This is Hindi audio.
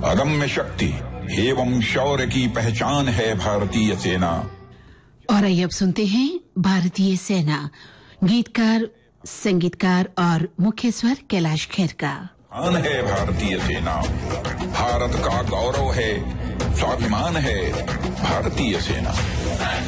अदम्य शक्ति एवं शौर्य की पहचान है भारतीय सेना। और आइए अब सुनते हैं भारतीय सेना, गीतकार, संगीतकार और मुख्य स्वर कैलाश खेर का। आन है भारतीय सेना, भारत का गौरव है, स्वाभिमान है भारतीय सेना।